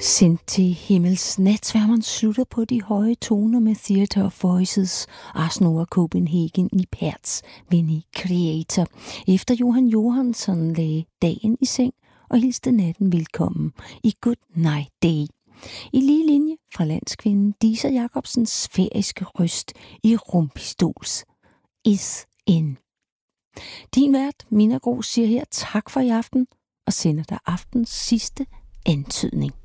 Sendt til himmels. Natsværmeren slutter på de høje toner med Theatre of Voices, Arsenal og Copenhagen i Perts, Vinnie Creator. Efter Johan Johansson lagde dagen i seng og hilste natten velkommen i Good Night Day. I lige linje fra landskvinden Disa Jacobsens sfæriske røst i Rumpistols Is In. Din vært, Mina Gros, siger her tak for i aften og sender dig aftens sidste antydning.